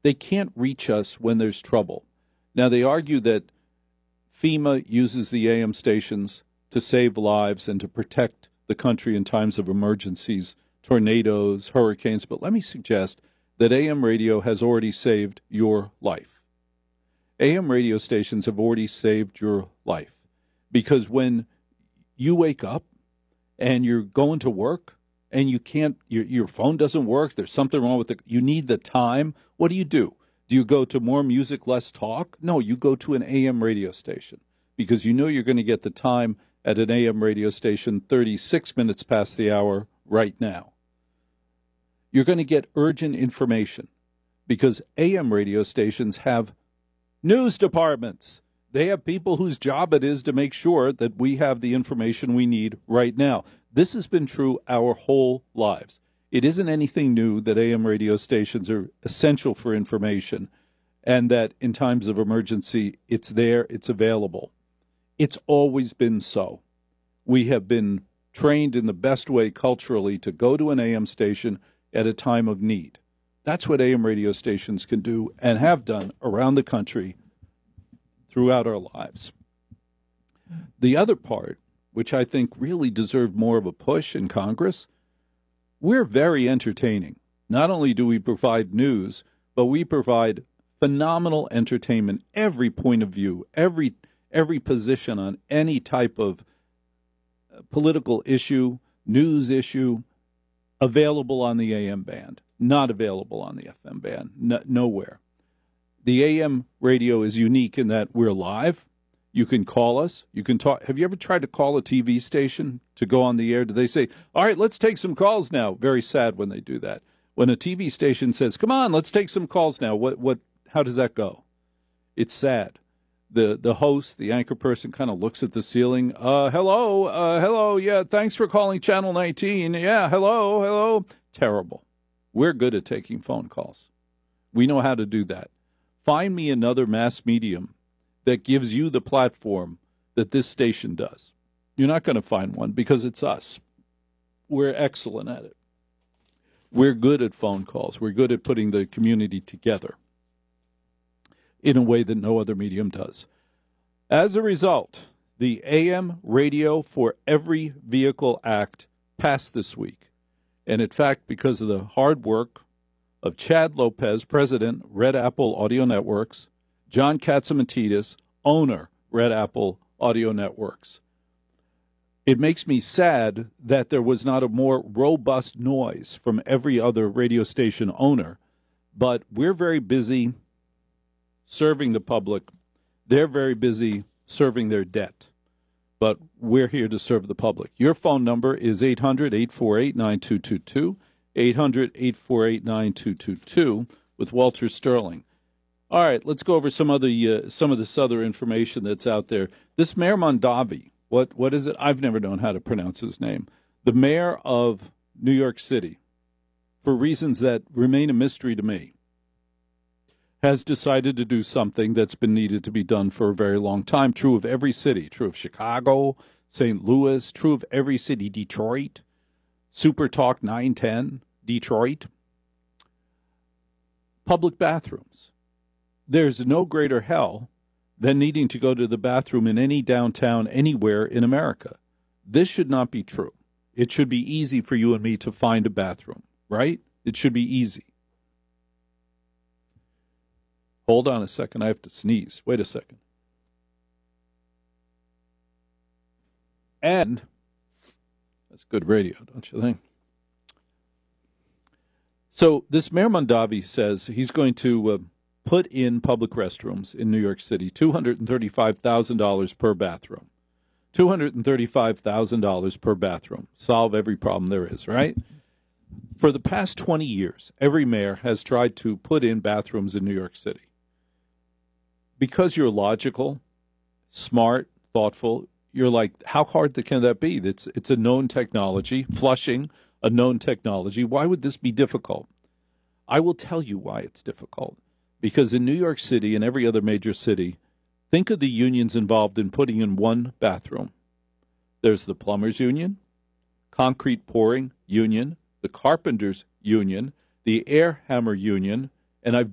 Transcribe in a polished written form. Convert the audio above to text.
They can't reach us when there's trouble. Now, they argue that FEMA uses the AM stations to save lives and to protect the country in times of emergencies, tornadoes, hurricanes. But let me suggest that AM radio has already saved your life. AM radio stations have already saved your life. Because when you wake up and you're going to work and you can't, your phone doesn't work, there's something wrong with it, you need the time, what do? Do you go to more music, less talk? No, you go to an AM radio station because you know you're going to get the time at an AM radio station 36 minutes past the hour right now. You're going to get urgent information because AM radio stations have news departments. They have people whose job it is to make sure that we have the information we need right now. This has been true our whole lives. It isn't anything new that AM radio stations are essential for information and that in times of emergency, it's there, it's available. It's always been so. We have been trained in the best way culturally to go to an AM station at a time of need. That's what AM radio stations can do and have done around the country throughout our lives. The other part, which I think really deserved more of a push in Congress, we're very entertaining. Not only do we provide news, but we provide phenomenal entertainment, every point of view, every position on any type of political issue, news issue, available on the AM band, not available on the FM band, nowhere. The AM radio is unique in that we're live. You can call us. You can talk. Have you ever tried to call a TV station to go on the air? Do they say, all right, let's take some calls now? Very sad when they do that. When a TV station says, come on, let's take some calls now. How does that go? It's sad. The host, the anchor person kind of looks at the ceiling. Hello. Yeah, thanks for calling Channel 19. Yeah, hello. Terrible. We're good at taking phone calls. We know how to do that. Find me another mass medium that gives you the platform that this station does. You're not going to find one because it's us. We're excellent at it. We're good at phone calls. We're good at putting the community together in a way that no other medium does. As a result, the AM Radio for Every Vehicle Act passed this week. And in fact, because of the hard work of Chad Lopez, president, Red Apple Audio Networks, John Catsimatidis, owner, Red Apple Audio Networks. It makes me sad that there was not a more robust noise from every other radio station owner, but we're very busy serving the public. They're very busy serving their debt, but we're here to serve the public. Your phone number is 800-848-9222, 800-848-9222 with Walter Sterling. All right, let's go over some of this other information that's out there. This Mayor Mondavi, what is it? I've never known how to pronounce his name. The mayor of New York City, for reasons that remain a mystery to me, has decided to do something that's been needed to be done for a very long time. True of every city. True of Chicago, St. Louis. True of every city. Detroit. Super Talk 910. Detroit. Public bathrooms. There's no greater hell than needing to go to the bathroom in any downtown anywhere in America. This should not be true. It should be easy for you and me to find a bathroom, right? It should be easy. Hold on a second. I have to sneeze. Wait a second. And that's good radio, don't you think? So this Mayor Mondavi says he's going to put in public restrooms in New York City, $235,000 per bathroom. $235,000 per bathroom. Solve every problem there is, right? For the past 20 years, every mayor has tried to put in bathrooms in New York City. Because you're logical, smart, thoughtful, you're like, how hard can that be? It's a known technology. Flushing, a known technology. Why would this be difficult? I will tell you why it's difficult. Because in New York City and every other major city, think of the unions involved in putting in one bathroom. There's the plumbers union, concrete pouring union, the carpenters union, the air hammer union, and I've